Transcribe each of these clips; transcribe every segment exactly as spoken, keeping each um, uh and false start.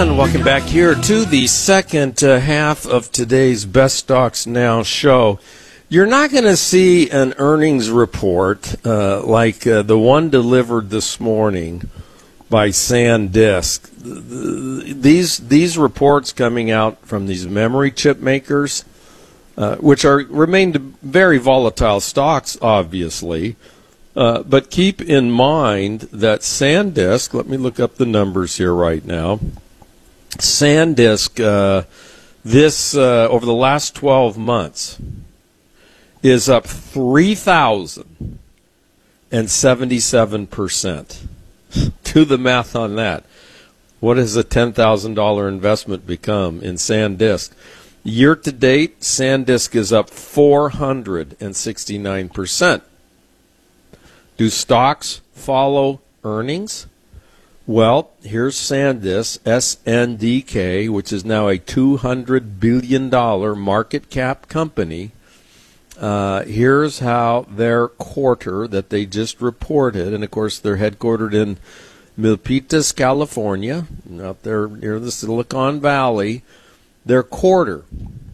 And welcome back here to the second uh, half of today's Best Stocks Now show. You're not going to see an earnings report uh, like uh, the one delivered this morning by SanDisk. These these reports coming out from these memory chip makers, uh, which are remained very volatile stocks, obviously. Uh, but keep in mind that SanDisk, let me look up the numbers here right now. SanDisk, uh, this uh, over the last twelve months, is up three thousand seventy-seven percent. Do the math on that. What has a ten thousand dollars investment become in SanDisk? Year to date, SanDisk is up four hundred sixty-nine percent. Do stocks follow earnings? Well, here's SanDisk, S N D K, which is now a two hundred billion dollars market cap company. Uh, here's how their quarter that they just reported, and of course they're headquartered in Milpitas, California, out there near the Silicon Valley. Their quarter.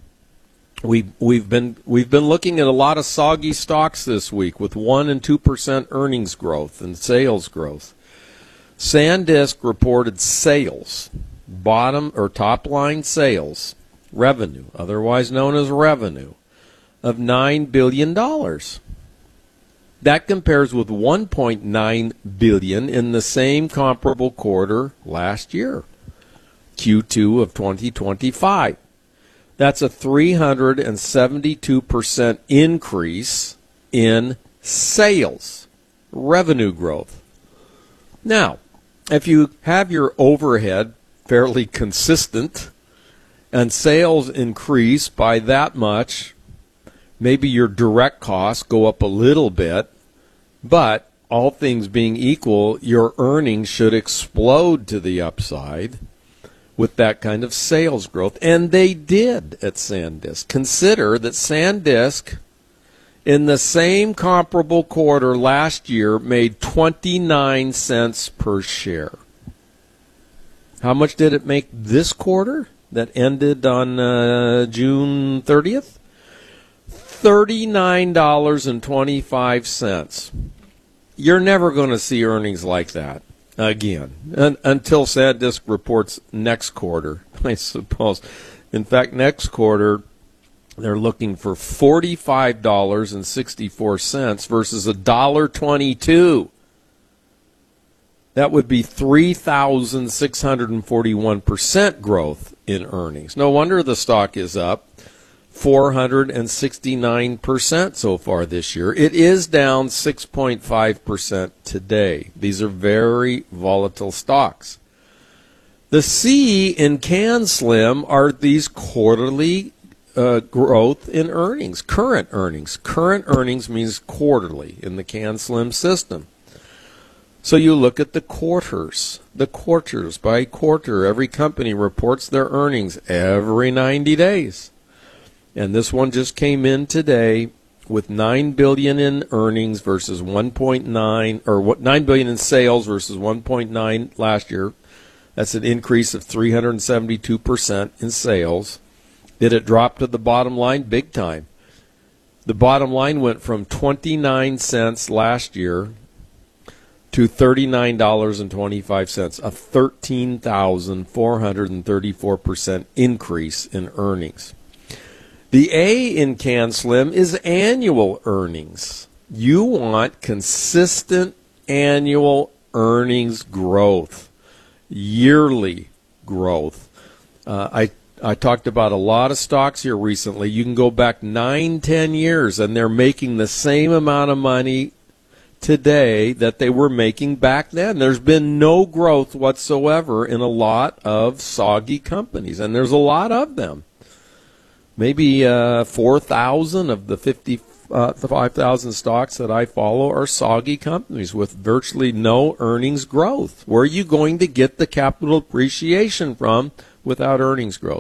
We we've been we've been looking at a lot of soggy stocks this week with one and two percent earnings growth and sales growth. SanDisk reported sales, bottom or top line sales, revenue, otherwise known as revenue, of nine billion dollars. That compares with one point nine billion dollars in the same comparable quarter last year, Q two of twenty twenty-five. That's a three hundred seventy-two percent increase in sales, revenue growth. Now, if you have your overhead fairly consistent and sales increase by that much, maybe your direct costs go up a little bit, but all things being equal, your earnings should explode to the upside with that kind of sales growth. And they did at SanDisk. Consider that SanDisk, in the same comparable quarter last year, made twenty-nine cents per share. How much did it make this quarter that ended on uh, June thirtieth? thirty-nine dollars and twenty-five cents. You're never going to see earnings like that again, un- until SanDisk reports next quarter, I suppose. In fact, next quarter, they're looking for forty-five dollars and sixty-four cents versus one dollar and twenty-two cents. That would be three thousand six hundred forty-one percent growth in earnings. No wonder the stock is up four hundred sixty-nine percent so far this year. It is down six point five percent today. These are very volatile stocks. The C in CanSlim are these quarterly uh, growth in earnings, current earnings. Current earnings means quarterly in the CanSlim system. So you look at the quarters, the quarters by quarter. Every company reports their earnings every ninety days. And this one just came in today with nine billion dollars in earnings versus one point nine, or what nine billion dollars in sales versus one point nine last year. That's an increase of three hundred seventy-two percent in sales. Did it drop to the bottom line? Big time. The bottom line went from twenty-nine cents last year to thirty-nine dollars and twenty-five cents, a thirteen thousand four hundred thirty-four percent increase in earnings. The A in CanSlim is annual earnings. You want consistent annual earnings growth, yearly growth. Uh, I I talked about a lot of stocks here recently. You can go back nine, ten years, and they're making the same amount of money today that they were making back then. There's been no growth whatsoever in a lot of soggy companies, and there's a lot of them. Maybe uh, four thousand of the fifty-five thousand stocks that I follow are soggy companies with virtually no earnings growth. Where are you going to get the capital appreciation from without earnings growth?